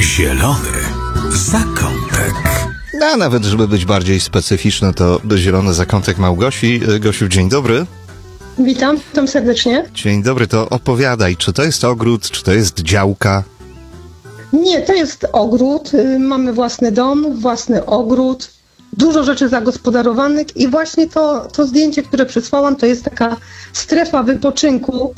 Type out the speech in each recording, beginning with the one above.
Zielony zakątek. A nawet, żeby być bardziej specyficzny, to zielony zakątek Małgosi. Gosiu, dzień dobry. Witam serdecznie. Dzień dobry, to opowiadaj, czy to jest ogród, czy to jest działka? Nie, to jest ogród. Mamy własny dom, własny ogród. Dużo rzeczy zagospodarowanych i właśnie to zdjęcie, które przysłałam, to jest taka strefa wypoczynku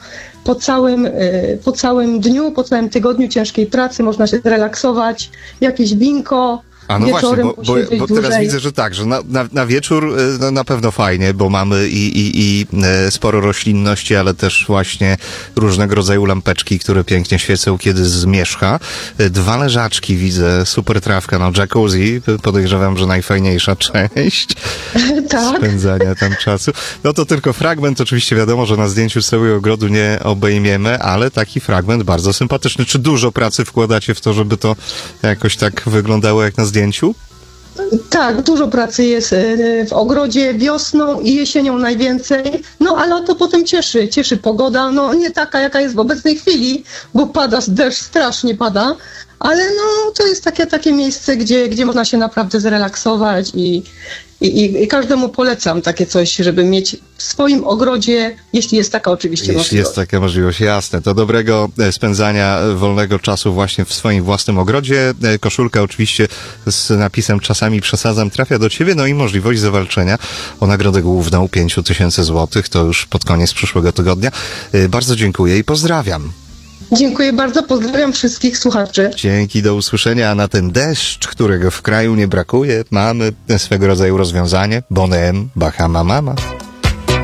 po całym dniu, po całym tygodniu ciężkiej pracy. Można się zrelaksować, jakieś winko. A no wieczorem właśnie, bo teraz widzę, że tak, że na wieczór no, na pewno fajnie, bo mamy i sporo roślinności, ale też właśnie różnego rodzaju lampeczki, które pięknie świecą, kiedy zmierzcha. 2 leżaczki widzę, super trawka, no jacuzzi, podejrzewam, że najfajniejsza część tak. spędzania tam czasu. No to tylko fragment, oczywiście wiadomo, że na zdjęciu całego ogrodu nie obejmiemy, ale taki fragment bardzo sympatyczny. Czy dużo pracy wkładacie w to, żeby to jakoś tak wyglądało jak na zdjęciu? Tak, dużo pracy jest w ogrodzie wiosną i jesienią najwięcej, no ale to potem cieszy pogoda, no nie taka jaka jest w obecnej chwili, bo pada deszcz, strasznie pada, ale no to jest takie miejsce, gdzie można się naprawdę zrelaksować i każdemu polecam takie coś, żeby mieć w swoim ogrodzie, jeśli jest taka oczywiście możliwość. Jeśli jest taka możliwość, jasne. To dobrego spędzania wolnego czasu właśnie w swoim własnym ogrodzie. Koszulka oczywiście z napisem "czasami przesadzam" trafia do ciebie, no i możliwość zawalczenia o nagrodę główną 5000 złotych. To już pod koniec przyszłego tygodnia. Bardzo dziękuję i pozdrawiam. Dziękuję bardzo, pozdrawiam wszystkich słuchaczy. Dzięki, do usłyszenia. A na ten deszcz, którego w kraju nie brakuje, mamy swego rodzaju rozwiązanie. Bonem Bahama Mama.